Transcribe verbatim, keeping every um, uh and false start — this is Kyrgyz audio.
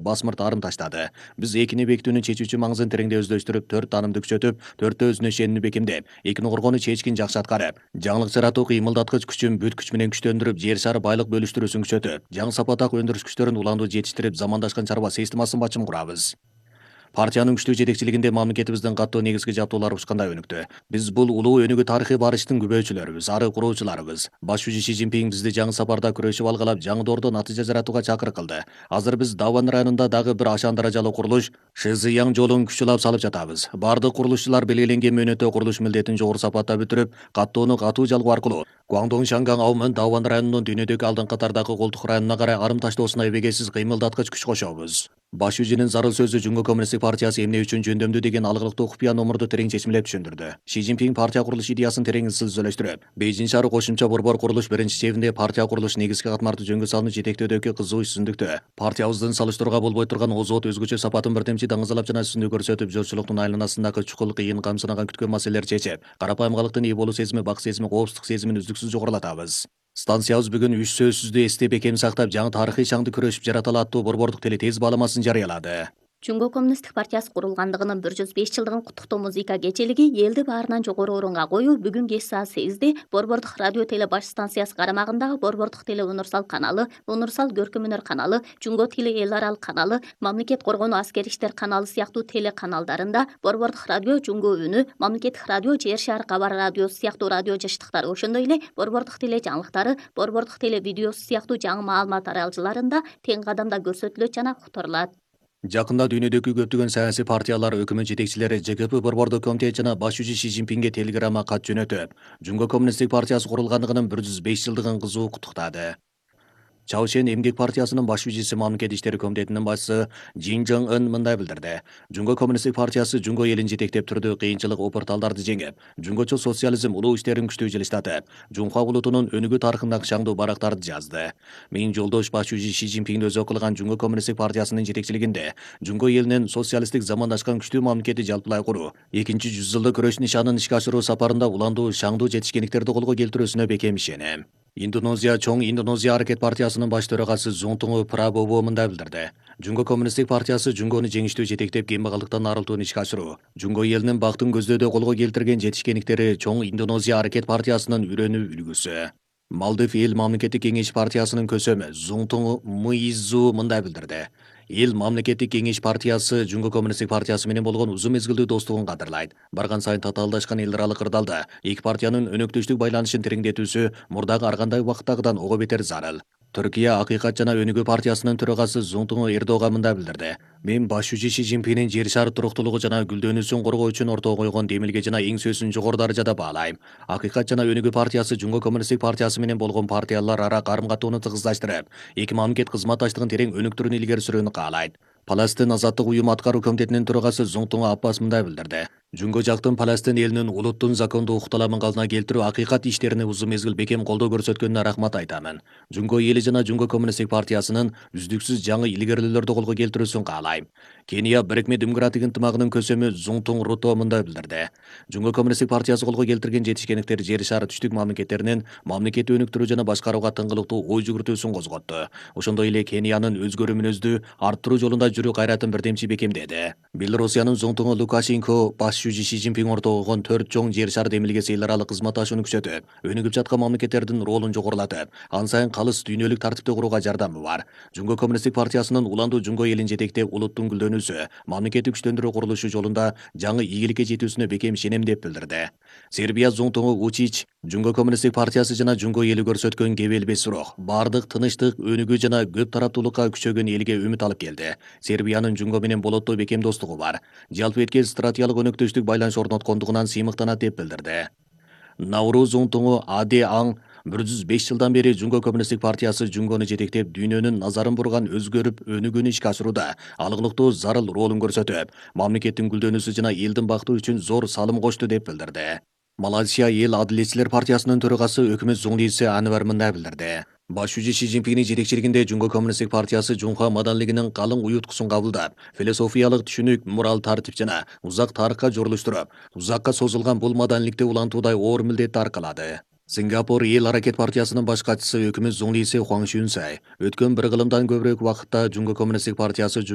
басмырт арын таштады. Біз экини бекитүүнүн чечүүчү маңызын тереңде өздөштүрүп, төрт таанымды күчөтүп, төрттө өзүнө ишенимди бекемдеп, экини коргоону чечкин жакшы аткарып, жаңылык жаратуу кыймылдаткыч күчүн бүт күч менен күчтөндүрүп, жер шары байлык бөлүштүрүүсүн күчөтүп, жаңы сапатак өндүрүш күчтөрүн уланду жетиштирип, замандашкан чарба системасын бачым курабыз. Партиянын күчтүү жетекчилигинде мамлекетибиздин катуу негизги жабдуулары ушкандай өнүктү. Биз бул улуу өнүгүү тарыхый барыштын күбөчүлөрүбүз, ары куруучуларыбыз. Баш жүзү Си Цзиньпин бизди жаңы сапарда күрөшүп алгалап, жаңы доордо натыйжа жаратууга чакырык кылды. Азыр биз Даван районунда дагы бир ашан даражалуу курулуш Шызыяң жолун күчүлап салып жатабыз. Бардык курулушчулар белгиленген мөөнөттө курулуш милдетин жогору сапатта бүтүрүп, каттоону катуу жалгоо аркылуу Гуандong Шанган Аумын Даван районунун дүйнөдөгү алдыңкы катардагы колтук районуна карай арым таштоосуна эбегейсиз кыймылдаткыч күч кошобуз. Баш жүзүнүн зарыл сөзү Жумго Коммунисттик партиясы эмне үчүн жөндөмдүү деген алгылыктуу купуя номурду терең чечимлеп түшүндүрдү. Си Цзиньпин партия курулуш идеясын терең изилдөөлөштүрүп, Бейжиң шаары кошумча борбор курулуш биринчи чебинде партия курулуш негизги катмарды жөнгө салууну жетектөөдөгү кызуу үстүндүктө париябыздын салыштырууга болбой турган озот өзгөчө сапатын бирдемчи даңызалап жана үстүндүү көрсөтүп, журтчулуктун айланасындагы чукул, кыйын, камсынаган күткөн маселелерди чечип, карапайымгалыктын ээ болуу сезими, бак сезими, коопсуздук сезимин үздүксүз жогорулатабыз. Станциябыз бүгүн үч сөзсүздү эсте бекем сактап, жаңы тарыхый чаңды күрөшүп жараталы аттуу борбордук теле тез бааламасын жарыялады. Жумго Коммунисттик партиясы курулгандыгынын бир жүз беш жылдыгын куттуктоо музыка кечелиги элди баарынан жогору орунга коюу бүгүн кеч саат сегизде борбордук радио теле баш станциясы карамагындагы борбордук теле Унурсал каналы, Унурсал көркөм өнөр каналы, Жумго тили эл аралык каналы, Мамлекет коргонуу аскер иштер каналы сыяктуу теле каналдарында, борбордук радио Жумго үнү, Мамлекеттик радио Жер шаар кабар радиосу сыяктуу радио жыштыктар, ошондой эле борбордук теле жаңылыктары, борбордук теле видеосу сыяктуу жаңы маалымат аралжыларында тең кадамда көрсөтүлөт жана уктурулат. Жакында дүйнөдөгү көптөгөн саясий партиялар, өкмөт жетекчилери Ж К П борбордук комитет жана баш жүзү Си Цзиньпинге телеграмма кат жөнөтүп, Жумго Коммунисттик партиясы курулгандыгынын бир жүз беш жылдыгын кызуу куттуктады. Чаошен эмгек партиясынын баш жүзүчүсү Мамлекет иштери комитетинин башчысы Жин Жон Ын мындай билдирди. Жумго Коммунисттик партиясы Жумго элин жетектеп түрдүү кыйынчылык опурталдарды жеңип, жумгочо социализм улуу иштерин күчтүү жылыштатып, Жумха улутунун өнүгүү тарыхындагы шаңдуу барактарды жазды. Менин жолдош баш жүзү Си Цзиньпин өзү кылган Жумго Коммунисттик партиясынын жетекчилигинде Жумго элинин социалисттик замандашкан күчтүү мамлекети жалпылай куруу, экинчи жүз жылдык күрөш нишанын ишке ашыруу сапарында уландуу шаңдуу жетишкендиктерди колго келтирүүсүнө бекем ишенем. Индонезия чоң Индонезия аракет партиясынын баш төрагасы Зунтуңу Прабобо мындай билдирди. Жумго Коммунисттик партиясы Жумгону жеңиштүү жетектеп, кембагалдыктан арылтууну ишке ашыруу, Жумго элинин бактын көздөдө колго келтирген жетишкендиктери чоң Индонезия аракет партиясынын үйрөнүү үлгүсү. Малдив эл мамлекеттик кеңеш партиясынын көсөмү Зунтуңу Муиззу мындай билдирди. Эл мамлекеттик кеңеш партиясы Жумго Коммунисттик партиясы менен болгон узун мезгилдүү достугун кадырлайт. Барган сайын татаалдашкан эл аралык ырдалда эки партиянын өнөктөштүк байланышын тереңдетүүсү мурдагы ар кандай убакыттагыдан ого бетер зарыл. Түркия Акыйкат жана өнүгүү партиясынын төрагасы Зунтуңу Эрдоган мындай билдирди. Мен баш жүзү Си Цзиньпиндин жер шары туруктуулугу жана гүлдөнүүсүн коргоо үчүн ортого койгон демилге жана эң сөзсүн жогору даражада баалайм. Акыйкат жана өнүгүү партиясы Жумго Коммунисттик партиясы менен болгон партиялар ара карым-катууну тыгыздаштырып, эки мамлекет кызматташтыгын терең өнүктүрүүнү илгери сүрүүнү каалайт. Палестин азаттык уюму аткаруу комитетинин төрагасы Зунтуңу Аппас мындай билдирди. Жумго жактын Палестин элинин улуттун закондуу укталамын калдына келтирүү акыйкат иштерине узун мезгил бекем колдоо көрсөткөнүнө рахмат айтамын. Жумго эли жана Жумго Коммунисттик партиясынын үздүксүз жаңы илгерилүүлөрдү колго келтирүүсүн каалайм. Кения Бирикме демократик ынтымагынын көсөмү Зунтуң Руто мындай билдирди. Жумго Коммунисттик партиясы колго келтирген жетишкендиктер жер шары түштүк мамлекеттеринин мамлекетти өнүктүрүү жана башкарууга тыңгылыктуу ой жүгүртүүсүн козготту. Ошондой эле Кениянын өзгөрүү мүнөздүү арттыруу жолунда жүрүү кайратын бирдемчи бекемдеди. Белоруссиянын Зунтуңу Лукашенко баш жүзү Си Цзиньпин ортого койгон төрт чоң жер шар демилгеси эл аралык кызматташууну күчөтүп, өнүгүп жаткан мамлекеттердин ролун жогорулатып, ан сайын калыс дүйнөлүк тартипти курууга жардамы бар. Жумго Коммунисттик партиясынын уландуу Жумго элин жетектеп, улуттун гүлдөнүүсү, мамлекетти күчтөндүрүү курулушу жолунда жаңы ийгиликке жетүүсүнө бекем ишенем деп билдирди. Сербия Зунтуңу Учич Жумго Коммунисттик партиясы жана Жумго эли көрсөткөн кебелбес сурок, бардык тынычтык, өнүгүү жана көп тараптуулукка күчөгөн элге үмүт алып келди. Сербиянын Жумго менен болоттуу бекем достугу бар. Жалпы эткел стратегиялык өнөктөштүк байланыш орноткондугунан сыймыктанат деп билдирди. Науру Зунтуңу Аде Аң бир жүз беш жылдан бери Жумго Коммунисттик партиясы Жумгону жетектеп, дүйнөнүн назарын бурган өзгөрүп, өнүгүүнү ишке ашырууда алгылыктуу зарыл ролун көрсөтүп, мамлекеттин гүлдөнүүсү жана элдин бакыты үчүн зор салым кошту деп билдирди. Малайзия эл адилетчилер партиясынын төрагасы өкмөт зуңлиси Анвар мындай билдирди. Баш жүзү Си Цзиньпиндин жетекчилигинде Жумго Коммунисттик партиясы Жумха маданилигинин калың уюткусун кабылдап, философиялык түшүнүк, морал тартип жана узак тарыхка жорулуштуруп, узакка созулган бул маданиликти улантуудай оор милдетти аркалады. Сингапур эл аракет партиясынын баш катчысы өкмөт зуңлиси Хуаң Шүнсай өткөн бир кылымдан көбүрөөк убакытта Жумго Коммунисттик партиясы